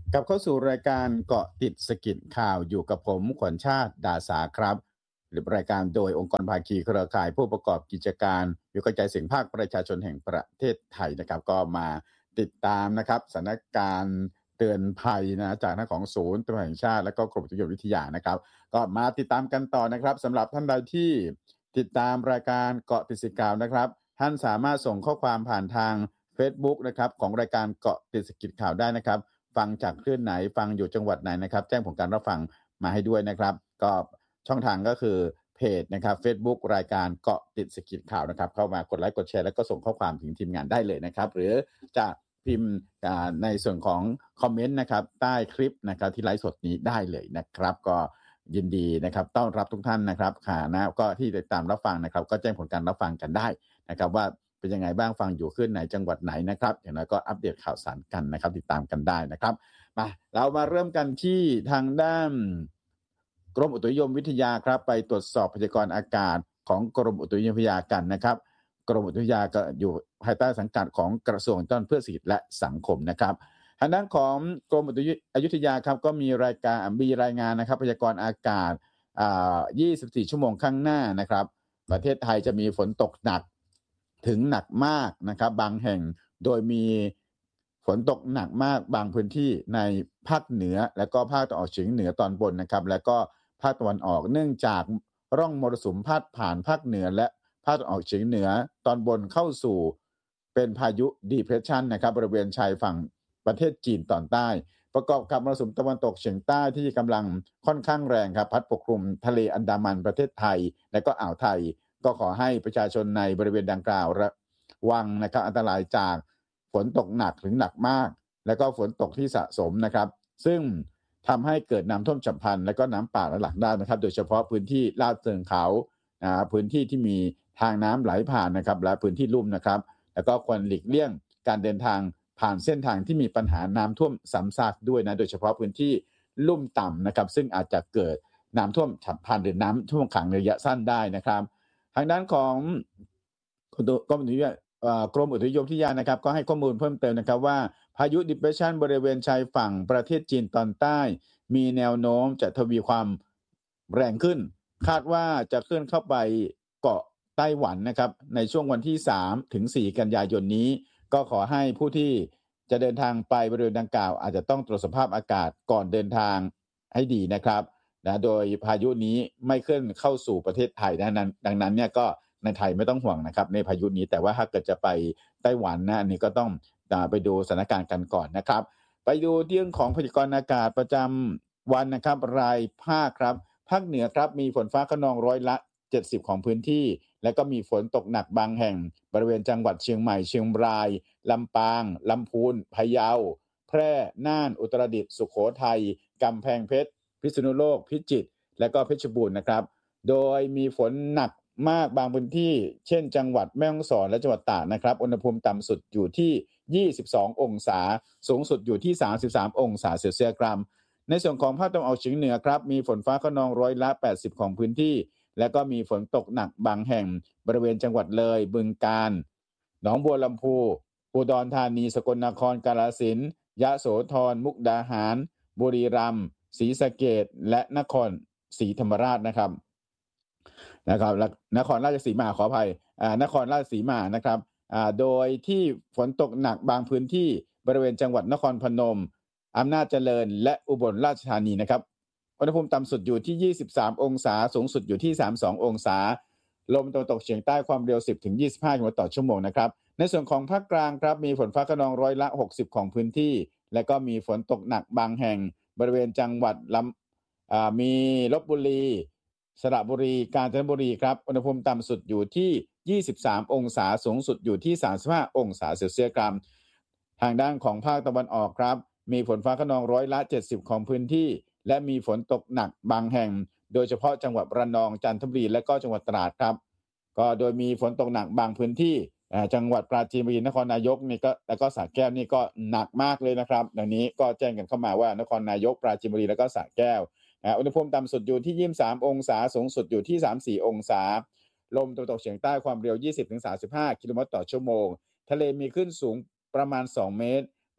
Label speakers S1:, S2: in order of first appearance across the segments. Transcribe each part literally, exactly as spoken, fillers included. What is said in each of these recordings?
S1: กลับเข้าสู่รายการเกาะติดสกิดข่าวอยู่กับผมขวัญชาติดาสาครับหรือรายการโดยองค์กรภาคีเครือข่ายผู้ประกอบกิจการอยู่กระจายเสียงภาคประชาชนแห่งประเทศไทยนะครับก็มาติดตามนะครับสถานการณ์เตือนภัยนะจากทางของศูนย์เตือนภัยแห่งชาติและก็กรมอุตุนิยมวิทยานะครับก็มาติดตามกันต่อนะครับสำหรับท่านใดที่ติดตามรายการเกาะติดสกิดข่าวนะครับท่านสามารถส่งข้อความผ่านทาง Facebook นะครับของรายการเกาะติดสกิดข่าวได้นะครับฟังจากคลื่นไหนฟังอยู่จังหวัดไหนนะครับแจ้งผลการรับฟังมาให้ด้วยนะครับก็ช่องทางก็คือเพจนะครับ Facebook รายการเกาะติดสกิดข่าวนะครับเข้ามากดไลค์กดแชร์แล้วก็ส่งข้อความถึงทีมงานได้เลยนะครับหรือจะพิมพ์ในส่วนของคอมเมนต์นะครับใต้คลิปนะครับที่ไลฟ์สดนี้ได้เลยนะครับก็ยินดีนะครับต้อนรับทุกท่านนะครับค่ะนะก็ที่ติดตามรับฟังนะครับก็แจ้งผลการรับฟังกันได้นะครับว่าเป็นยังไงบ้างฟังอยู่ขึ้นไหนจังหวัดไหนนะครับอย่างน้อยก็อัปเดตข่าวสารกันนะครับติดตามกันได้นะครับมาเรามาเริ่มกันที่ทางด้านกรมอุตุนิยมวิทยาครับไปตรวจสอบพยากรณ์อากาศของกรมอุตุนิยมวิทยากันนะครับกรมอุตุนิยมวิทยาก็อยู่ภายใต้สังกัดของกระทรวงดิจิทัลเพื่อเศรษฐกิจและสังคมนะครับทางด้านของกรมอุตุนิยมวิทยาครับก็มีรายการมีรายงานนะครับพยากรณ์อากาศอ่ายี่สิบสี่ชั่วโมงข้างหน้านะครับประเทศไทยจะมีฝนตกหนักถึงหนักมากนะครับบางแห่งโดยมีฝนตกหนักมากบางพื้นที่ในภาคเหนือและก็ภาคตะวันออกเฉียงเหนือตอนบนนะครับและก็ภาคตะวันออกเนื่องจากร่องมรสุมพาดผ่านภาคเหนือและภาคตะวันออกเฉียงเหนือตอนบนเข้าสู่เป็นพายุ Depression นะครับบริเวณชายฝั่งประเทศจีนตอนใต้ประกอบกับมรสุมตะวันตกเฉียงใต้ที่กำลังค่อนข้างแรงครับพัดปกคลุมทะเลอันดามันประเทศไทยและก็อ่าวไทยก็ขอให้ประชาชนในบริเวณดังกล่าวระวังนะครับอันตรายจากฝนตกหนักถึงหนักมากและก็ฝนตกที่สะสมนะครับซึ่งทำให้เกิดน้ำท่วมฉับพลันและก็น้ำป่าไหลหลากได้นะครับโดยเฉพาะพื้นที่ลาดเชิงเขาอ่าพื้นที่ที่มีทางน้ำไหลผ่านนะครับและพื้นที่ลุ่มนะครับแล้วก็ควรหลีกเลี่ยงการเดินทางผ่านเส้นทางที่มีปัญหาน้ำท่วมซ้ำซากด้วยนะโดยเฉพาะพื้นที่ลุ่มต่ำนะครับซึ่งอาจจะเกิดน้ำท่วมฉับพลันหรือน้ำท่วมขังในระยะสั้นได้นะครับทางด้านของกรมอุตุนิยมกรมอุตุนิยมวิทยานะครับก็ให้ข้อมูลเพิ่มเติมนะครับว่าพายุ Depression บริเวณชายฝั่งประเทศจีนตอนใต้มีแนวโน้มจะทวีความแรงขึ้นคาดว่าจะเคลื่อนเข้าไปเกาะไต้หวันนะครับในช่วงวันที่สามถึงสี่กันยายนนี้ก็ขอให้ผู้ที่จะเดินทางไปบริเวณดังกล่าวอาจจะต้องตรวจสภาพอากาศก่อนเดินทางให้ดีนะครับนะโดยพายุนี้ไม่เคลื่อนเข้าสู่ประเทศไทยนะดังนั้นเนี่ยก็ในไทยไม่ต้องห่วงนะครับในพายุนี้แต่ว่าถ้าเกิดจะไปไต้หวันนะอันนี้ก็ต้องไปดูสถานการณ์กันก่อนนะครับไปดูเรื่องของพยากรณ์อากาศประจำวันนะครับรายภาคครับภาคเหนือครับมีฝนฟ้าคะนองร้อยละเจ็ดสิบของพื้นที่และก็มีฝนตกหนักบางแห่งบริเวณจังหวัดเชียงใหม่เชียงรายลำปางลำพูนพะเยาแพร่น่านอุตรดิตถ์สุโขทัยกำแพงเพชรพิษณุโลกพิจิตรและก็เพชรบูรณ์นะครับโดยมีฝนหนักมากบางพื้นที่เช่นจังหวัดแม่ฮ่องสอนและจังหวัดตากนะครับอุณหภูมิต่ำสุดอยู่ที่ยี่สิบสององศาสูงสุดอยู่ที่สามสิบสามองศาเซลเซียสครับในส่วนของภาคตะวันออกเฉียงเหนือครับมีฝนฟ้าคะนองร้อยละแปดสิบของพื้นที่และก็มีฝนตกหนักบางแห่งบริเวณจังหวัดเลยบึงกาฬหนองบัวลำพูอุดรธานีสกลนครกาฬสินธุ์ยะโสธรมุกดาหารบุรีรัมย์ศรีสะเกษและนครศรีธรรมราชนะครับนะครับนครราชสีมาขออภัยอ่านครราชสีมานะครับอ่าโดยที่ฝนตกหนักบางพื้นที่บริเวณจังหวัดนครพนมอำนาจเจริญและอุบลราชธานีนะครับอุณหภูมิต่ำสุดอยู่ที่ยี่สิบสามองศาสูงสุดอยู่ที่สามสิบสององศาลมตะวันตกเฉียงใต้ความเร็วสิบถึงยี่สิบห้ากิโลเมตรต่อชั่วโมงนะครับในส่วนของภาคกลางครับมีฝนฟ้าคะนองร้อยละหกสิบของพื้นที่และก็มีฝนตกหนักบางแห่งบริเวณจังหวัดลำอ่ามีลพบุรีสระบุรีกาญจนบุรีครับอุณหภูมิต่ำสุดอยู่ที่ยี่สิบสามองศาสูงสุดอยู่ที่สามสิบห้าองศาเซลเซียสครับทางด้านของภาคตะวันออกครับมีฝนฟ้าคะนองร้อยละเจ็ดสิบของพื้นที่และมีฝนตกหนักบางแห่งโดยเฉพาะจังหวัดระนองจันทบุรีและก็จังหวัดตราดครับก็โดยมีฝนตกหนักบางพื้นที่จังหวัดปราจีนบุรีนครนายกนี่ก็แล้วก็สระแก้วนี่ก็หนักมากเลยนะครับดังนี้ก็แจ้งกันเข้ามาว่านครนายกปราจีนบุรีแล้วก็สระแก้วอุณหภูมิต่ำสุดอยู่ที่ยี่สิบสามองศาสูงสุดอยู่ที่สามสิบสี่องศาลมตะวันตกเฉียงใต้ความเร็ว ยี่สิบถึงสามสิบห้า กิโลเมตรต่อชั่วโมงทะเลมีคลื่นสูงประมาณสองเมตร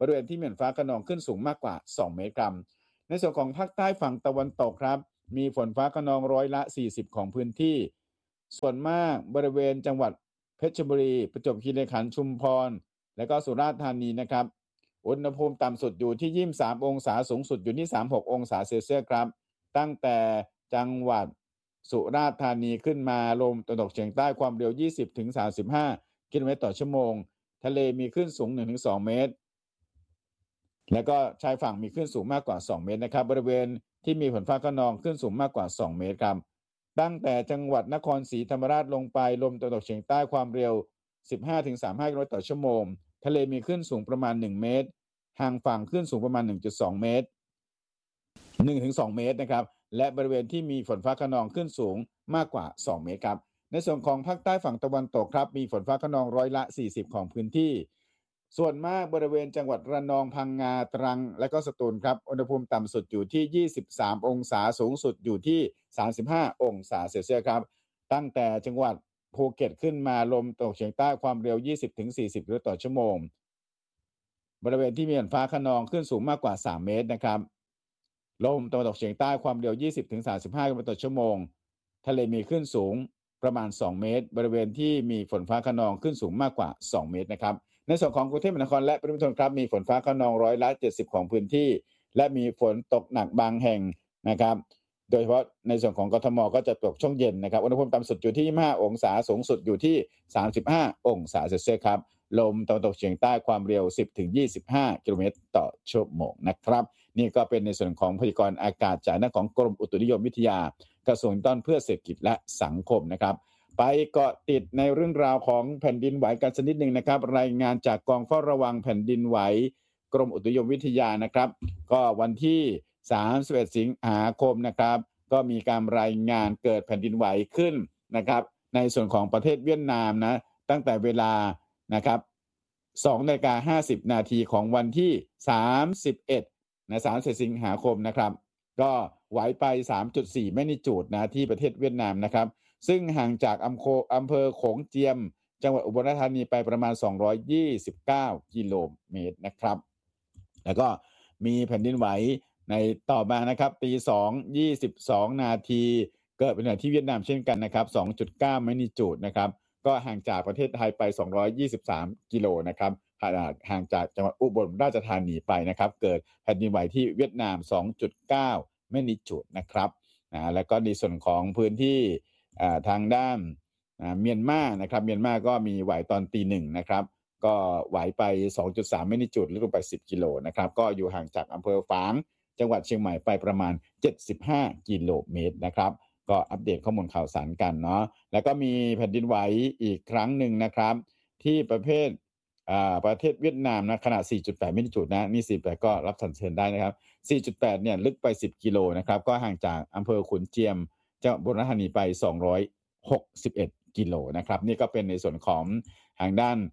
S1: บริเวณที่มีฝนฟ้าคะนองขึ้นสูงมากกว่าสองเมตรครับในส่วนของภาคใต้ฝั่งตะวันตกครับมีฝนฟ้าคะนองร้อยละสี่สิบของพื้นที่ส่วนมากบริเวณจังหวัดเพชรบุรีประจวบคีรีขันธ์ชุมพรและก็สุราษฎร์ธานีนะครับอุณหภูมิต่ำสุดอยู่ที่ยี่สิบสามองศาสูงสุดอยู่ที่สามสิบหกองศาเซลเซียสครับตั้งแต่จังหวัดสุราษฎร์ธานีขึ้นมาลมตะวันตกเฉียงใต้ความเร็ว ยี่สิบถึงสามสิบห้า กิโลเมตรต่อชั่วโมงทะเลมีคลื่นสูง หนึ่งถึงสอง เมตรแล้วก็ชายฝั่งมีคลื่นสูงมากกว่าสองเมตรนะครับบริเวณที่มีฝนฟ้าคะนองคลื่นสูงมากกว่าสองเมตรครับตั้งแต่จังหวัดนครศรีธรรมราชลงไปลมตะวันตกเฉียงใต้ความเร็ว สิบห้าถึงสามสิบห้า กิโลเมตรต่อชั่วโมงทะเลมีคลื่นสูงประมาณหนึ่งเมตรห่างฝั่งคลื่นสูงประมาณ หนึ่งจุดสอง เมตร หนึ่งถึงสอง เมตรนะครับและบริเวณที่มีฝนฟ้าคะนองคลื่นสูงมากกว่าสองเมตรครับในส่วนของภาคใต้ฝั่งตะวันตกครับมีฝนฟ้าคะนองร้อยละสี่สิบของพื้นที่ส่วนมากบริเวณจังหวัดระนองพังงาตรังและก็สตูลครับอุณหภูมิต่ำสุดอยู่ที่ยี่สิบสามองศาสูงสุดอยู่ที่สามสิบห้าองศาเซลเซียสครับตั้งแต่จังหวัดภูเก็ตขึ้นมาลมตะวันตกเฉียงใต้ความเร็ว ยี่สิบถึงสี่สิบ กิโลเมตรต่อชั่วโมงบริเวณที่มีฝนฟ้าคะนองคลื่นสูงมากกว่าสามเมตรนะครับลมตะวันตกเฉียงใต้ความเร็ว ยี่สิบถึงสามสิบห้า กิโลเมตรต่อชั่วโมงทะเลมีคลื่นสูงประมาณสองเมตรบริเวณที่มีฝนฟ้าคะนองคลื่นสูงมากกว่าสองเมตรนะครับในส่วนของกรุงเทพมหานครและปริมณฑลครับมีฝนฟ้าคะนองร้อยละเจ็ดสิบของพื้นที่และมีฝนตกหนักบางแห่งนะครับโดยเฉพาะในส่วนของกทมก็จะตกช่วงเย็นนะครับอุณหภูมิต่ำสุดอยู่ที่ยี่สิบห้าองศาสูงสุดอยู่ที่สามสิบห้าองศาเซลเซียสครับลมตะวันตกเฉียงใต้ความเร็ว สิบถึงยี่สิบห้า กิโลเมตรต่อชั่วโมงนะครับนี่ก็เป็นในส่วนของพยากรณ์อากาศจากหน้าของกรมอุตุนิยมวิทยากระทรวงต้นเพื่อเศรษฐกิจและสังคมนะครับไปเกาะติดในเรื่องราวของแผ่นดินไหวกันสักนิดนึงนะครับรายงานจากกองเฝ้าระวังแผ่นดินไหวกรมอุตุนิยมวิทยานะครับก็วันที่สามสิบเอ็ดสิงหาคมนะครับก็มีการรายงานเกิดแผ่นดินไหวขึ้นนะครับในส่วนของประเทศเวียดนามนะตั้งแต่เวลานะครับสองนาฬิกาห้าสิบนาทีของวันที่สามสิบเอ็ดนะสามสิบเอ็ดสิงหาคมนะครับก็ไหวไป สามจุดสี่ แมกนิจูดนะที่ประเทศเวียดนามนะครับซึ่งห่างจากอำเภออำเภอโขงเจียมจังหวัดอุบลราชธานีไปประมาณสองร้อยยี่สิบเก้ากิโลเมตรนะครับแล้วก็มีแผ่นดินไหวในต่อมานะครับตีสอง ยี่สิบสองนาทีเกิดเป็นที่เวียดนามเช่นกันนะครับ สองจุดเก้า แมกนิจูดนะครับก็ห่างจากประเทศไทยไปสองร้อยยี่สิบสามกิโลนะครับห่างจากจังหวัดอุบลราชธานีไปนะครับเกิดแผ่นดินไหวที่เวียดนาม สองจุดเก้า แมกนิจูดนะครับนะแล้วก็ในส่วนของพื้นที่ทางด้านเมียนมานะครับเมียนมาก็มีไหวตอนตีหนึ่งนะครับก็ไหวไป สองจุดสาม แมกนิจูดลึกลงไปสิบกิโลนะครับก็อยู่ห่างจากอำเภอฝางจังหวัดเชียงใหม่ไปประมาณเจ็ดสิบห้ากิโลเมตรนะครับก็อัปเดตข้อมูลข่าวสารกันเนาะแล้วก็มีแผ่นดินไหวอีกครั้งหนึ่งนะครับที่ประเภทประเทศเวียดนามนะขนาด สี่จุดแปด แมกนิจูดนะนี่สี่จุดแปดก็รับสัญเชิญได้นะครับ สี่จุดแปด เนี่ยลึกไปสิบกิโลนะครับก็ห่างจากอำเภอขุนเจียมจังหวัดอุบลราชธานีไปสองร้อยหกสิบเอ็ดกิโลนะครับนี่ก็เป็นในส่วนของทางด้าน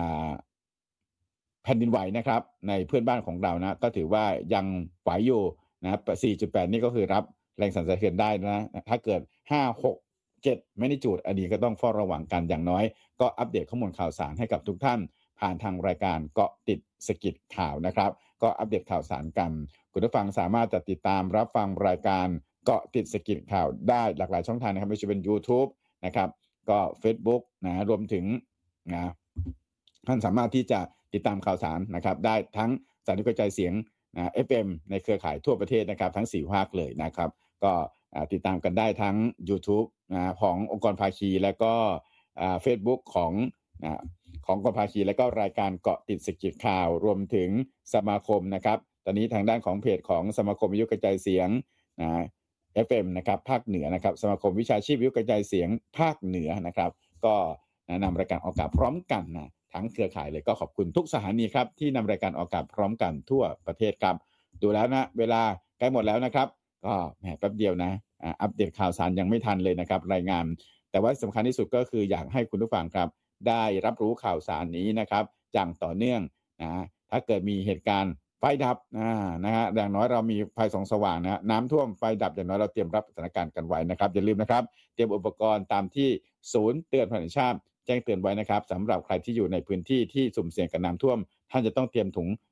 S1: แผ่นดินไหวนะครับในเพื่อนบ้านของเรานะก็ถือว่ายังไหวอยู่นะ สี่จุดแปด นี่ก็คือรับแรงสั่นสะเทือนได้นะถ้าเกิดห้า หก เจ็ดแมกนิจูดอันนี้ก็ต้องเฝ้าระวังกันอย่างน้อยก็อัปเดตข้อมูลข่าวสารให้กับทุกท่านผ่านทางรายการเกาะติดสกิดข่าวนะครับก็อัปเดตข่าวสารกันคุณผู้ฟังสามารถจะติดตามรับฟังรายการเกาะติดสกิดข่าวได้หลากหลายช่องทางนะครับไม่ว่าจะเป็น YouTube นะครับก็ Facebook นะรวมถึงนะท่านสามารถที่จะติดตามข่าวสารนะครับได้ทั้งสถานีกระจายเสียงนะ เอฟ เอ็ม ในเครือข่ายทั่วประเทศนะครับทั้งสี่ภาคเลยนะครับก็ติดตามกันได้ทั้ง YouTube นะขององค์กรภาคีและก็เฟซบุ๊กของนะขององค์กรภาคีและก็รายการเกาะติดสกิดข่าวรวมถึงสมาคมนะครับตอนนี้ทางด้านของเพจของสมาคมวิทยุกระจายเสียงนะ เอฟ เอ็ม นะครับภาคเหนือนะครับสมาคมวิชาชีพวิทยุกระจายเสียงภาคเหนือนะครับก็นำรายการออกอากาศพร้อมกันนะทั้งเครือข่ายเลยก็ขอบคุณทุกสถานีครับที่นำรายการออกอากาศพร้อมกันทั่วประเทศครับดูแล้วนะเวลาใกล้หมดแล้วนะครับก็แหมแป๊บเดียวนะอัปเดตข่าวสารยังไม่ทันเลยนะครับรายงานแต่ว่าสำคัญที่สุดก็คืออยากให้คุณผู้ฟังครับได้รับรู้ข่าวสารนี้นะครับอย่างต่อเนื่องนะถ้าเกิดมีเหตุการณ์ไฟดับนะนะฮะอย่างน้อยเรามีไฟส่องสว่างนะน้ำท่วมไฟดับอย่างน้อยเราเตรียมรับสถานการณ์กันไว้นะครับอย่าลืมนะครับเตรียมอุปกรณ์ตามที่ศูนย์เตือนภัยแห่งชาติแจ้งเตือนไว้นะครับสำหรับใครที่อยู่ในพื้นที่ที่สุ่มเสี่ยงกับน้ำท่วมท่านจะต้องเตรียมถุง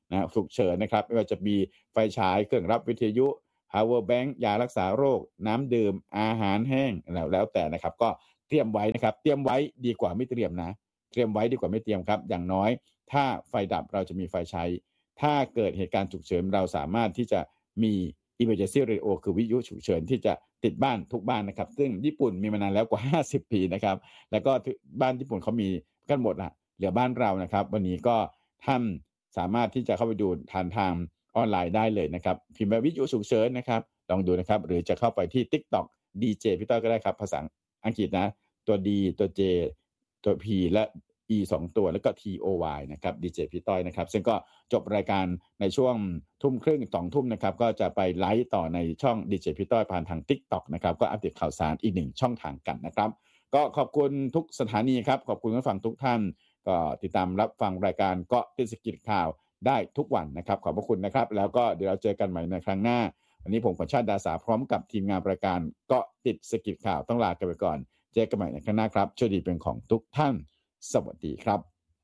S1: นะฉุกเฉินนะครับไม่ว่าจะมีไฟฉายเครื่องรับวิทยุ power bank ยารักษาโรคน้ำดื่มอาหารแห้งแล้วแล้วแต่นะครับก็เตรียมไว้นะครับเตรียมไว้ดีกว่าไม่เตรียมนะเตรียมไว้ดีกว่าไม่เตรียมครับอย่างน้อยถ้าไฟดับเราจะมีไฟใช้ถ้าเกิดเหตุการณ์ฉุกเฉินเราสามารถที่จะมี emergency radio คือวิทยุฉุกเฉินที่จะติดบ้านทุกบ้านนะครับซึ่งญี่ปุ่นมีมานานแล้วกว่าห้าสิบปีนะครับแล้วก็บ้านญี่ปุ่นเขามีกันหมดละเหลือบ้านเรานะครับวันนี้ก็ท่านสามารถที่จะเข้าไปดูทางทางออนไลน์ได้เลยนะครับพิมพ์วิทยุฉุกเฉินนะครับลองดูนะครับหรือจะเข้าไปที่ TikTok ดี เจ พี่ต้อยก็ได้ครับภาษาอังกฤษนะตัว D ตัว J ตัว P และ E สองตัวแล้วก็ ที โอ วาย นะครับ ดี เจ พี่ต้อยนะครับซึ่งก็จบรายการในช่วงทุ่มครึ่งสองทุ่มนะครับก็จะไปไลฟ์ต่อในช่อง ดี เจ พี่ต้อยผ่านทาง TikTok นะครับก็อัปเดตข่าวสารอีกหนึ่งช่องทางกันนะครับก็ขอบคุณทุกสถานีครับขอบคุณผู้ฟังทุกท่านก็ติดตามรับฟังรายการเกาะติดสกิดข่าวได้ทุกวันนะครับขอบพระคุณนะครับแล้วก็เดี๋ยวเราเจอกันใหม่ในครั้งหน้าวันนี้ผมขวัญชาติดาสาพร้อมกับทีมงานรายการเกาะติดสกิดข่าวต้องลากันไปก่อนเจอกันใหม่ในครั้งหน้าครับโชคดีเป็นของทุกท่านสวัสดีครับ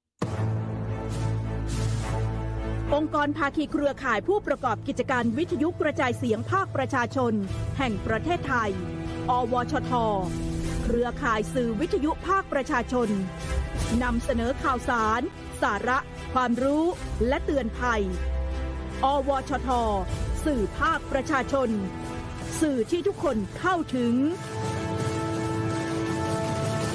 S2: องค์กรภาคีเครือข่ายผู้ประกอบกิจการวิทยุกระจายเสียงภาคประชาชนแห่งประเทศไทยอวชทเครือข่ายสื่อวิทยุภาคประชาชนนำเสนอข่าวสารสาระความรู้และเตือนภัยอวชทสื่อภาคประชาชนสื่อที่ทุกคนเข้าถึง